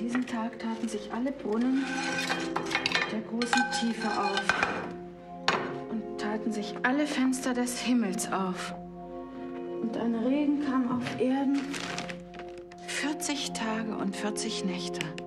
diesem Tag taten sich alle Brunnen der großen Tiefe auf und taten sich alle Fenster des Himmels auf. Und ein Regen kam auf Erden 40 Tage und 40 Nächte.